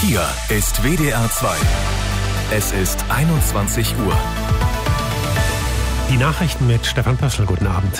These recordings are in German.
Hier ist WDR 2. Es ist 21 Uhr. Die Nachrichten mit Stefan Pössl. Guten Abend.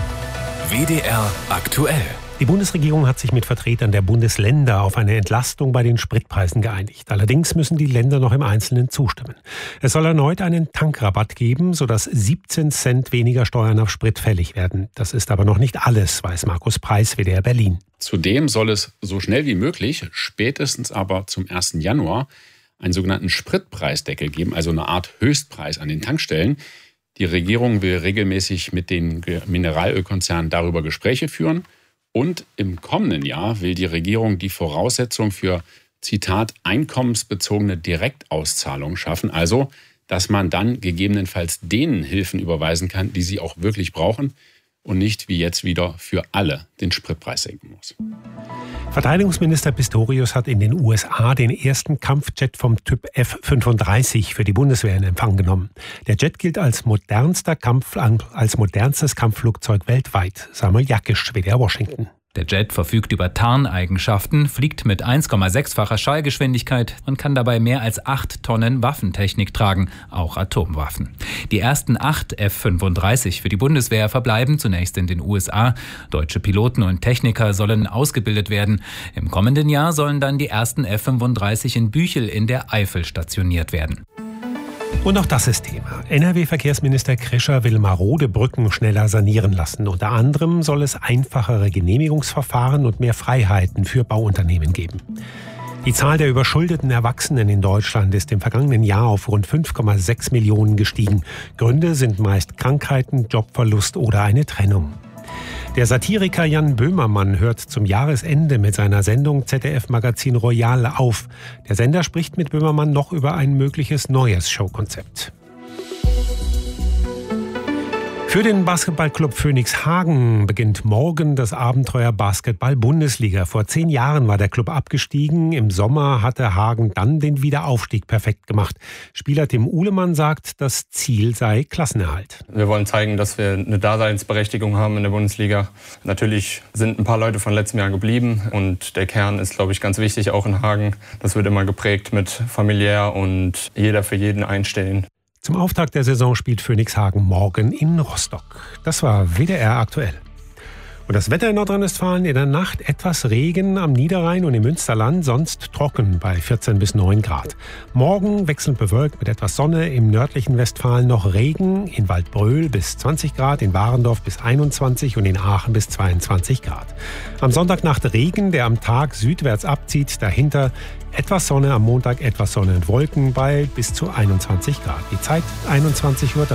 WDR aktuell. Die Bundesregierung hat sich mit Vertretern der Bundesländer auf eine Entlastung bei den Spritpreisen geeinigt. Allerdings müssen die Länder noch im Einzelnen zustimmen. Es soll erneut einen Tankrabatt geben, sodass 17 Cent weniger Steuern auf Sprit fällig werden. Das ist aber noch nicht alles, weiß Markus Preis, WDR Berlin. Zudem soll es so schnell wie möglich, spätestens aber zum 1. Januar, einen sogenannten Spritpreisdeckel geben, also eine Art Höchstpreis an den Tankstellen. Die Regierung will regelmäßig mit den Mineralölkonzernen darüber Gespräche führen. Und im kommenden Jahr will die Regierung die Voraussetzung für, Zitat, einkommensbezogene Direktauszahlungen schaffen. Also, dass man dann gegebenenfalls denen Hilfen überweisen kann, die sie auch wirklich brauchen und nicht wie jetzt wieder für alle den Spritpreis senken muss. Verteidigungsminister Pistorius hat in den USA den ersten Kampfjet vom Typ F-35 für die Bundeswehr in Empfang genommen. Der Jet gilt als modernstes Kampfflugzeug weltweit. Samuel Jakisch, WDR Washington. Der Jet verfügt über Tarneigenschaften, fliegt mit 1,6-facher Schallgeschwindigkeit und kann dabei mehr als 8 Tonnen Waffentechnik tragen, auch Atomwaffen. Die ersten 8 F-35 für die Bundeswehr verbleiben zunächst in den USA. Deutsche Piloten und Techniker sollen ausgebildet werden. Im kommenden Jahr sollen dann die ersten F-35 in Büchel in der Eifel stationiert werden. Und auch das ist Thema. NRW-Verkehrsminister Krischer will marode Brücken schneller sanieren lassen. Unter anderem soll es einfachere Genehmigungsverfahren und mehr Freiheiten für Bauunternehmen geben. Die Zahl der überschuldeten Erwachsenen in Deutschland ist im vergangenen Jahr auf rund 5,6 Millionen gestiegen. Gründe sind meist Krankheiten, Jobverlust oder eine Trennung. Der Satiriker Jan Böhmermann hört zum Jahresende mit seiner Sendung ZDF-Magazin Royal auf. Der Sender spricht mit Böhmermann noch über ein mögliches neues Showkonzept. Für den Basketballclub Phönix Hagen beginnt morgen das Abenteuer Basketball-Bundesliga. Vor 10 Jahren war der Club abgestiegen. Im Sommer hatte Hagen dann den Wiederaufstieg perfekt gemacht. Spieler Tim Uhlemann sagt, das Ziel sei Klassenerhalt. Wir wollen zeigen, dass wir eine Daseinsberechtigung haben in der Bundesliga. Natürlich sind ein paar Leute von letztem Jahr geblieben und der Kern ist, glaube ich, ganz wichtig, auch in Hagen. Das wird immer geprägt mit familiär und jeder für jeden einstehen. Zum Auftakt der Saison spielt Phönix Hagen morgen in Rostock. Das war WDR aktuell. Und das Wetter in Nordrhein-Westfalen: in der Nacht etwas Regen am Niederrhein und im Münsterland, sonst trocken bei 14 bis 9 Grad. Morgen wechselnd bewölkt mit etwas Sonne, im nördlichen Westfalen noch Regen, in Waldbröl bis 20 Grad, in Warendorf bis 21 und in Aachen bis 22 Grad. Am Sonntagnacht Regen, der am Tag südwärts abzieht, dahinter etwas Sonne, am Montag etwas Sonne und Wolken bei bis zu 21 Grad. Die Zeit 21:03 Uhr.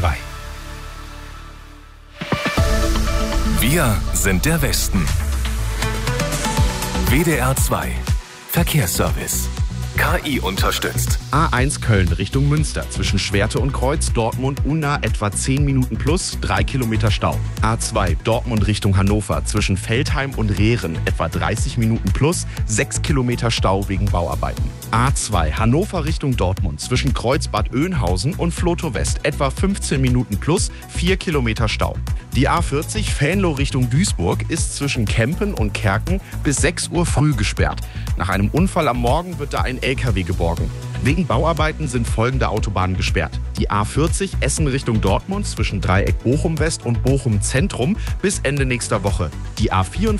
Wir sind der Westen. WDR 2 Verkehrsservice. KI unterstützt. A1 Köln Richtung Münster zwischen Schwerte und Kreuz, Dortmund Unna etwa 10 Minuten plus, 3 Kilometer Stau. A2 Dortmund Richtung Hannover zwischen Veltheim und Rehren etwa 30 Minuten plus, 6 Kilometer Stau wegen Bauarbeiten. A2 Hannover Richtung Dortmund zwischen Kreuzbad Oeynhausen und Flotow West etwa 15 Minuten plus, 4 Kilometer Stau. Die A40 Venlo Richtung Duisburg ist zwischen Kempen und Kerken bis 6 Uhr früh gesperrt. Nach einem Unfall am Morgen wird da ein LKW geborgen. Wegen Bauarbeiten sind folgende Autobahnen gesperrt. Die A40 Essen Richtung Dortmund zwischen Dreieck Bochum West und Bochum Zentrum bis Ende nächster Woche. Die A44